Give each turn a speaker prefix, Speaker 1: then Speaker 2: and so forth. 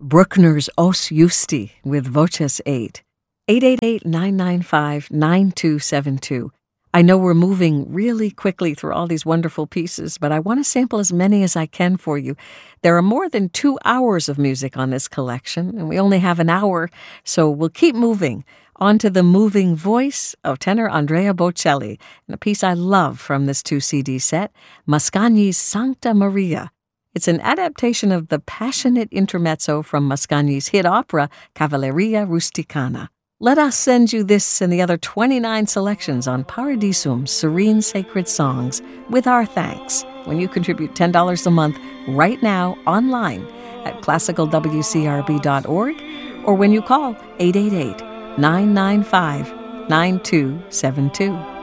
Speaker 1: Bruckner's Os Justi with Voces 8. 888-995-9272. I know we're moving really quickly through all these wonderful pieces, but I want to sample as many as I can for you. There are more than 2 hours of music on this collection, and we only have an hour, so we'll keep moving. On to the moving voice of tenor Andrea Bocelli, and a piece I love from this 2-CD set, Mascagni's Sancta Maria. It's an adaptation of the passionate intermezzo from Mascagni's hit opera, Cavalleria Rusticana. Let us send you this and the other 29 selections on Paradisum's Serene Sacred Songs with our thanks when you contribute $10 a month right now online at classicalwcrb.org or when you call 888-995-9272.